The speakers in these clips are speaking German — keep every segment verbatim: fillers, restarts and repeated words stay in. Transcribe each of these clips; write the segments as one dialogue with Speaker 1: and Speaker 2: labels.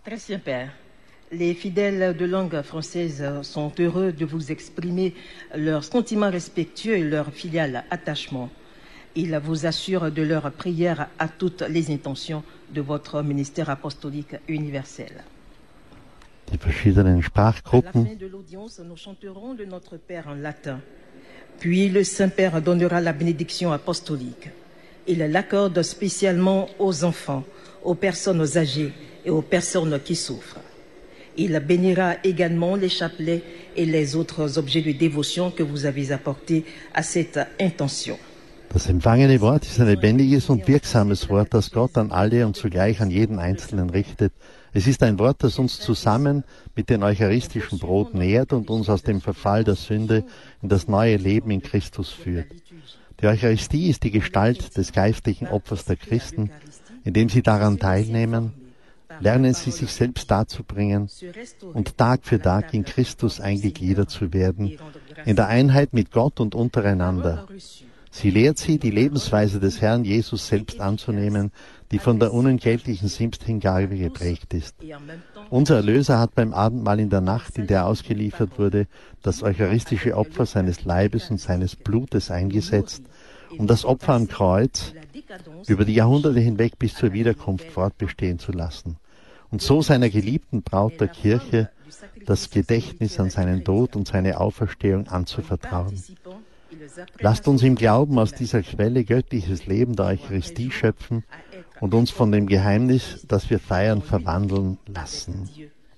Speaker 1: Très Saint-Père, les fidèles de langue française sont heureux de vous exprimer leurs sentiments respectueux et leur filial attachement. Ils vous assurent de leur prière à toutes les intentions de votre ministère apostolique universel.
Speaker 2: Die verschiedenen Sprachgruppen.
Speaker 1: À la fin de l'audience, nous chanterons le Notre Père en latin. Puis le Saint-Père donnera la bénédiction apostolique. Il l'accorde spécialement aux enfants, aux personnes âgées et aux personnes qui souffrent. Il bénira également les chapelets et les autres objets de dévotion que vous avez apportés à cette intention.
Speaker 2: Das empfangene Wort ist ein lebendiges und wirksames Wort, das Gott an alle und zugleich an jeden Einzelnen richtet. Es ist ein Wort, das uns zusammen mit dem eucharistischen Brot nährt und uns aus dem Verfall der Sünde in das neue Leben in Christus führt. Die Eucharistie ist die Gestalt des geistlichen Opfers der Christen. Indem sie daran teilnehmen, lernen sie sich selbst darzubringen und Tag für Tag in Christus eingegliedert zu werden, in der Einheit mit Gott und untereinander. Sie lehrt sie, die Lebensweise des Herrn Jesus selbst anzunehmen, die von der unentgeltlichen Selbsthingabe geprägt ist. Unser Erlöser hat beim Abendmahl in der Nacht, in der er ausgeliefert wurde, das eucharistische Opfer seines Leibes und seines Blutes eingesetzt, um das Opfer am Kreuz über die Jahrhunderte hinweg bis zur Wiederkunft fortbestehen zu lassen. Und so seiner geliebten Braut der Kirche das Gedächtnis an seinen Tod und seine Auferstehung anzuvertrauen. Lasst uns im Glauben aus dieser Quelle göttliches Leben der Eucharistie schöpfen und uns von dem Geheimnis, das wir feiern, verwandeln lassen.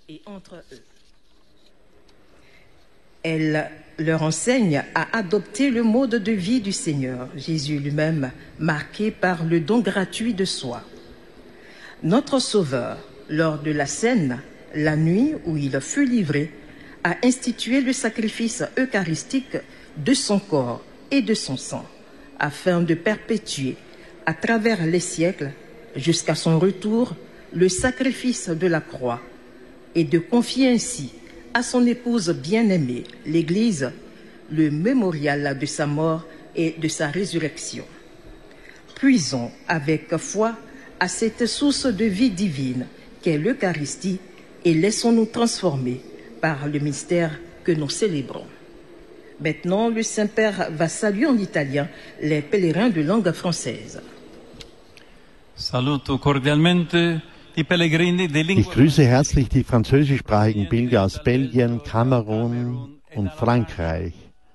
Speaker 1: Elle leur enseigne à adopter le mode de vie du Seigneur, Jésus lui-même, marqué par le don gratuit de soi. Notre Sauveur, lors de la scène, la nuit où il fut livré, a institué le sacrifice eucharistique de son corps et de son sang, afin de perpétuer, à travers les siècles, jusqu'à son retour, le sacrifice de la croix, et de confier ainsi à son épouse bien-aimée, l'Église, le mémorial de sa mort et de sa résurrection. Puisons avec foi à cette source de vie divine qu'est l'Eucharistie et laissons-nous transformer par le mystère que nous célébrons. Maintenant, le Saint-Père va saluer en italien les pèlerins de langue française.
Speaker 3: Saluto cordialmente i pellegrini di lingua.
Speaker 2: Ich grüße herzlich die französischsprachigen Pilger aus Belgien, Kamerun und Frankreich.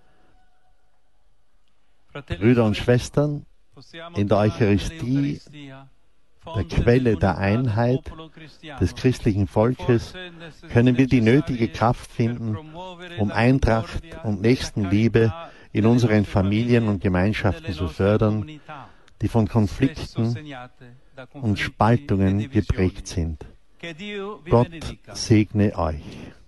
Speaker 2: Brüder und Schwestern, in der Eucharistie, der Quelle der Einheit des christlichen Volkes, können wir die nötige Kraft finden, um Eintracht und Nächstenliebe in unseren Familien und Gemeinschaften zu fördern, die von Konflikten und Spaltungen geprägt sind. Gott segne euch.